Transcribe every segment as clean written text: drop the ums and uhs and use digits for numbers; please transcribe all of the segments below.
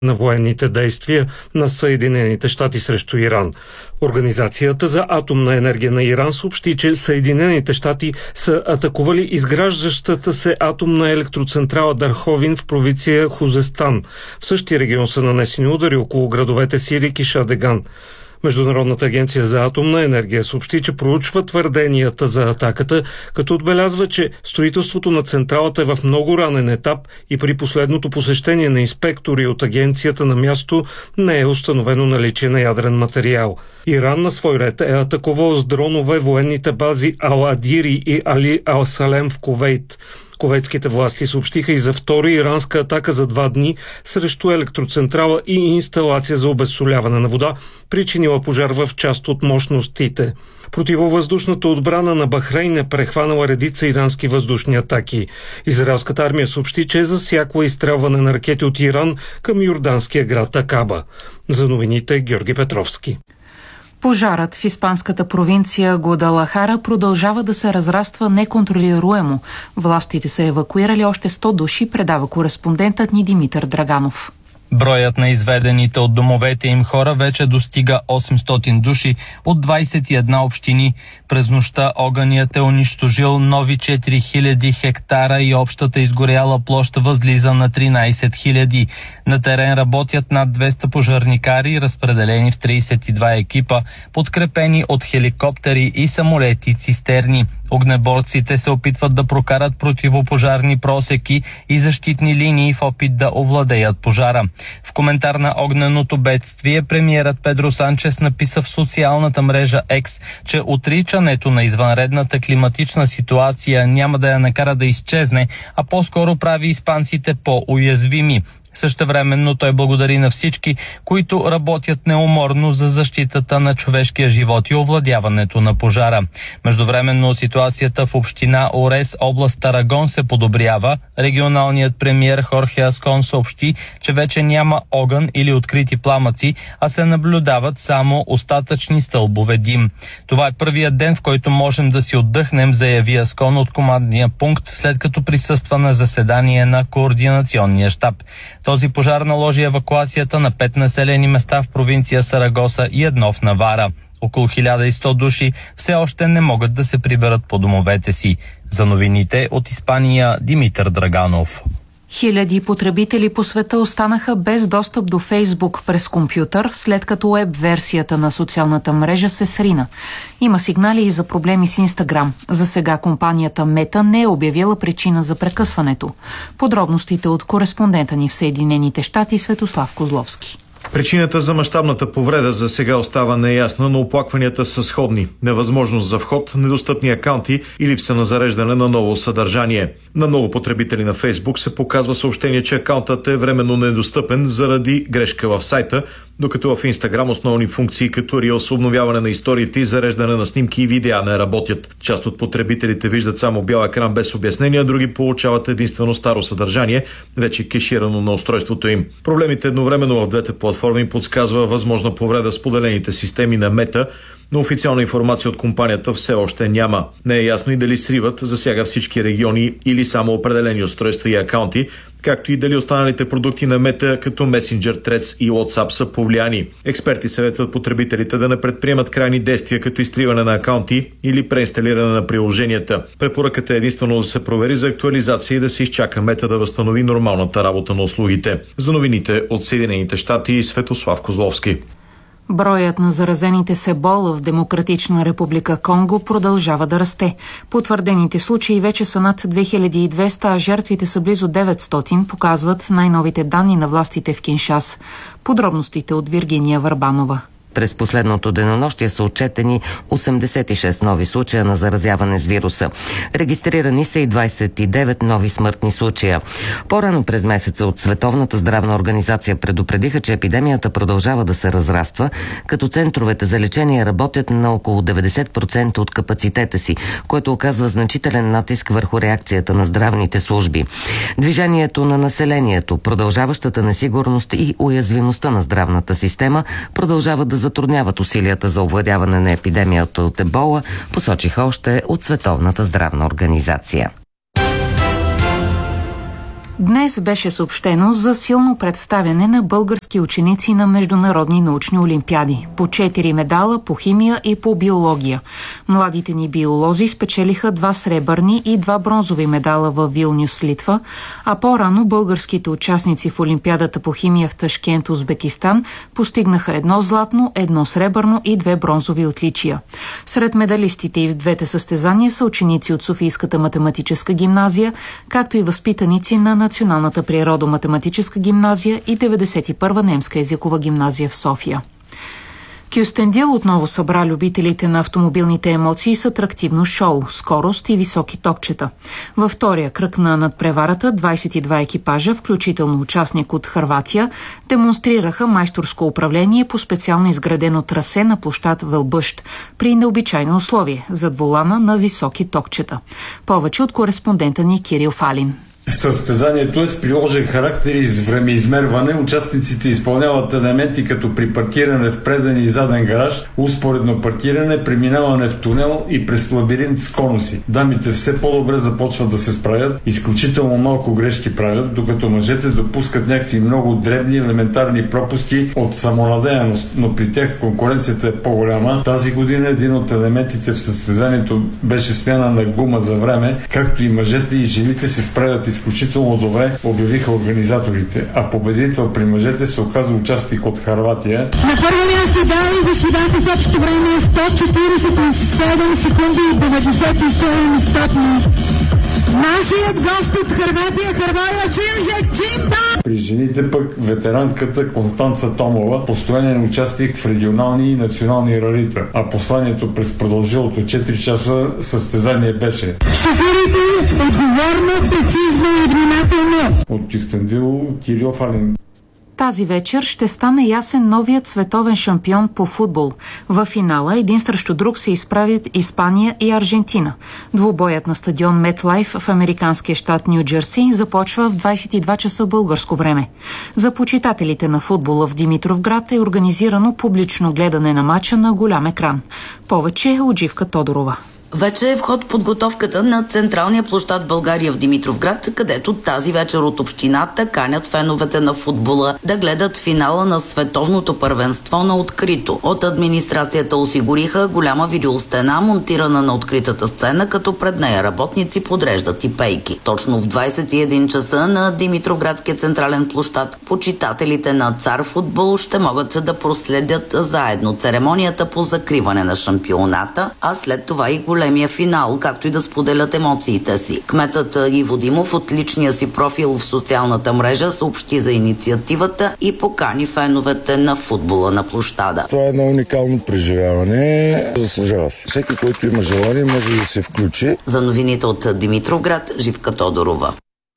на военните действия на Съединените щати срещу Иран. Организацията за атомна енергия на Иран съобщи, че Съединените щати са атакували изграждащата се атомна електроцентрала Дарховин в провинция Хузестан. В същия регион са нанесени удари около градовете Сирик и Шадеган. Международната агенция за атомна енергия съобщи, че проучва твърденията за атаката, като отбелязва, че строителството на централата е в много ранен етап и при последното посещение на инспектори от агенцията на място не е установено наличие на ядрен материал. Иран на свой ред е атакувал с дронове военните бази Ал-Адири и Али Ал-Салем в Кувейт. Кувейтските власти съобщиха и за втора иранска атака за 2 дни срещу електроцентрала и инсталация за обезсоляване на вода, причинила пожар в част от мощностите. Противовъздушната отбрана на Бахрейн е прехванала редица ирански въздушни атаки. Израелската армия съобщи, че е засякла изстрелване на ракети от Иран към йорданския град Акаба. За новините Георги Петровски. Пожарът в испанската провинция Гвадалахара продължава да се разраства неконтролируемо. Властите са евакуирали още 100 души, предава кореспондентът ни Димитър Драганов. Броят на изведените от домовете им хора вече достига 800 души от 21 общини. През нощта огънят е унищожил нови 4000 хектара и общата изгоряла площ възлиза на 13 000. На терен работят над 200 пожарникари, разпределени в 32 екипа, подкрепени от хеликоптери и самолети-цистерни. Огнеборците се опитват да прокарат противопожарни просеки и защитни линии в опит да овладеят пожара. В коментар на огненото бедствие премиерът Педро Санчес написа в социалната мрежа X, че отричането на извънредната климатична ситуация няма да я накара да изчезне, а по-скоро прави испанците по-уязвими. Същевременно той благодари на всички, които работят неуморно за защитата на човешкия живот и овладяването на пожара. Междувременно ситуацията в община Орес, област Тарагон, се подобрява. Регионалният премиер Хорхе Аскон съобщи, че вече няма огън или открити пламъци, а се наблюдават само остатъчни стълбове дим. Това е първият ден, в който можем да си отдъхнем, заяви Аскон от командния пункт, след като присъства на заседание на координационния щаб. Този пожар наложи евакуацията на 5 населени места в провинция Сарагоса и 1 в Навара. Около 1100 души все още не могат да се приберат по домовете си. За новините от Испания Димитър Драганов. Хиляди потребители по света останаха без достъп до Фейсбук през компютър, след като уеб-версията на социалната мрежа се срина. Има сигнали и за проблеми с Инстаграм. За сега компанията Мета не е обявила причина за прекъсването. Подробностите от кореспондента ни в Съединените щати Светослав Козловски. Причината за мащабната повреда за сега остава неясна, но оплакванията са сходни. Невъзможност за вход, недостъпни акаунти и липса на зареждане на ново съдържание. На много потребители на Фейсбук се показва съобщение, че акаунтът е временно недостъпен заради грешка в сайта, докато в Инстаграм основни функции като Reels, обновяване на историите и зареждане на снимки и видеа не работят. Част от потребителите виждат само бял екран без обяснения, други получават единствено старо съдържание, вече кеширано на устройството им. Проблемите едновременно в двете платформи подсказва възможна повреда с поделените системи на Мета, но официална информация от компанията все още няма. Не е ясно и дали сривът засяга всички региони или само определени устройства и акаунти, както и дали останалите продукти на Мета като Messenger, Threads и WhatsApp са повлияни. Експерти съветват потребителите да не предприемат крайни действия като изтриване на акаунти или преинсталиране на приложенията. Препоръката е единствено да се провери за актуализация и да се изчака Мета да възстанови нормалната работа на услугите. За новините от Съединените щати Светослав Козловски. Броят на заразените с ебола в Демократична република Конго продължава да расте. Потвърдените случаи вече са над 2200, а жертвите са близо 900, показват най-новите данни на властите в Киншаса. Подробностите от Виргиния Върбанова. През последното денонощие са отчетени 86 нови случая на заразяване с вируса. Регистрирани са и 29 нови смъртни случая. По-рано през месеца от Световната здравна организация предупредиха, че епидемията продължава да се разраства, като центровете за лечение работят на около 90% от капацитета си, което оказва значителен натиск върху реакцията на здравните служби. Движението на населението, продължаващата несигурност и уязвимостта на здравната система продължават да затрудняват усилията за овладяване на епидемията от ебола, посочиха още от Световната здравна организация. Днес беше съобщено за силно представяне на български ученици на международни научни олимпиади. По 4 медала по химия и по биология. Младите ни биолози спечелиха 2 сребърни и 2 бронзови медала в Вилнюс, Литва, а по-рано българските участници в олимпиадата по химия в Ташкент, Узбекистан, постигнаха 1 златно, 1 сребърно и 2 бронзови отличия. Сред медалистите и в двете състезания са ученици от Софийската математическа гимназия, както и възпитаници на Националната природо-математическа гимназия и 91-а немска езикова гимназия в София. Кюстендил отново събра любителите на автомобилните емоции с атрактивно шоу, скорост и високи токчета. Във втория кръг на надпреварата 22 екипажа, включително участник от Хърватия, демонстрираха майсторско управление по специално изградено трасе на площад Вълбъщ при необичайни условия зад волана на високи токчета. Повече от кореспондента ни Кирил Фалин. Състезанието е с приложен характер и с времеизмерване. Участниците изпълняват елементи като при паркиране в преден и заден гараж, успоредно паркиране, преминаване в тунел и през лабиринт с конуси. Дамите все по-добре започват да се справят, изключително малко грешки правят, докато мъжете допускат някакви много дребни елементарни пропуски от самонадеяност, но при тях конкуренцията е по-голяма. Тази година един от елементите в състезанието беше смяна на гума за време, както и мъжете и жените се справят изключително добре, обявиха организаторите, а победител при мъжете се оказа участник от Хърватия. На първо място, дами и господа, с общото време 147 секунди и 97 стотни. Нашият гост от Хърватия, Чимжа. При жените пък ветеранката Констанца Томова, постоянен участник в регионални и национални ралита, а посланието през продължилото 4 часа състезание беше: шофирайте отговорно, прецизно и внимателно. От Кюстендил, Кирил Фалин. Тази вечер ще стане ясен новият световен шампион по футбол. Във финала един срещу друг се изправят Испания и Аржентина. Двубоят на стадион MetLife в американския щат Ню Джерси започва в 22 часа българско време. За почитателите на футбола в Димитровград е организирано публично гледане на мача на голям екран. Повече от Живка Тодорова. Вече е в ход подготовката на централния площад България в Димитровград, където тази вечер от общината канят феновете на футбола да гледат финала на световното първенство на открито. От администрацията осигуриха голяма видеостена, монтирана на откритата сцена, като пред нея работници подреждат и пейки. Точно в 21 часа на Димитровградския централен площад почитателите на Цар футбол ще могат да проследят заедно церемонията по закриване на шампионата, а след това и големия финал, както и да споделят емоциите си. Кметът Иво Димов от личния си профил в социалната мрежа съобщи за инициативата и покани феновете на футбола на площада. Това е едно уникално преживяване. Заслужава се. Всеки, който има желание, може да се включи. За новините от Димитровград, Живка Тодорова.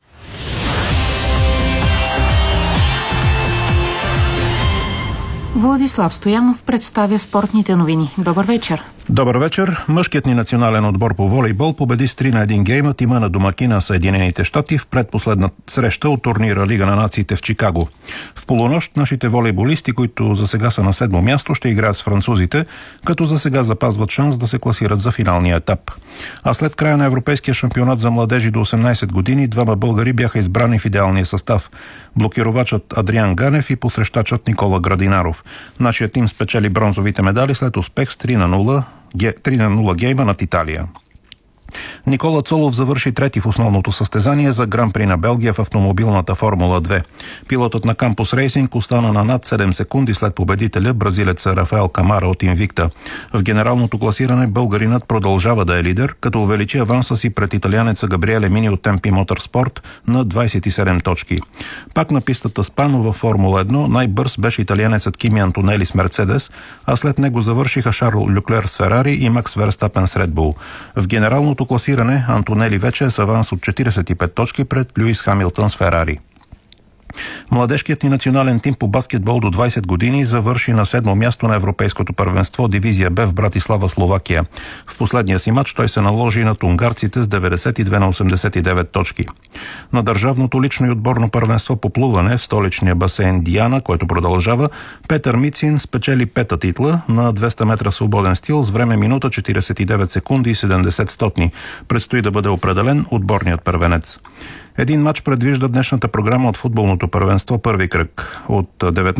Владислав Стоянов представя спортните новини. Добър вечер! Добър вечер! Мъжкият ни национален отбор по волейбол победи с 3-1 гейма тима на домакина Съединените щати в предпоследна среща от турнира Лига на нациите в Чикаго. В полунощ нашите волейболисти, които за сега са на 7-мо място, ще играят с французите, като за сега запазват шанс да се класират за финалния етап. А след края на Европейския шампионат за младежи до 18 години, 2 българи бяха избрани в идеалния състав. Блокировачът Адриан Ганев и посрещачът Никола Градинаров. Нашият тим спечели бронзовите медали след успех с 3-0 гейма над Италия. Никола Цолов завърши трети в основното състезание за Гран-при на Белгия в автомобилната Формула 2. Пилотът на Кампус Рейсинг остана на над 7 секунди след победителя, бразилеца Рафаел Камара от Инвикта. В генералното класиране българинът продължава да е лидер, като увеличи аванса си пред италианеца Габриеле Мини от Темпи Моторспорт на 27 точки. Пак на пистата Спано във Формула 1 най-бърз беше италианецът Кими Антонели с Мерцедес, а след него завършиха Шарл Люклер с Ферари и Макс Верстапен с Ред Бул. В генералното класиране Антонели вече е с аванс от 45 точки пред Люис Хамилтън с Ферари. Младежкият ни национален тим по баскетбол до 20 години завърши на 7-мо място на Европейското първенство дивизия Б в Братислава, Словакия. В последния си матч той се наложи над унгарците с 92 на 89 точки. На държавното лично и отборно първенство по плуване в столичния басейн Диана, който продължава, Петър Мицин спечели 5-та титла на 200 метра свободен стил с време минута 49 секунди и 70 стотни. Предстои да бъде определен отборният първенец. Един матч предвижда днешната програма от футболното първенство, първи кръг. От 19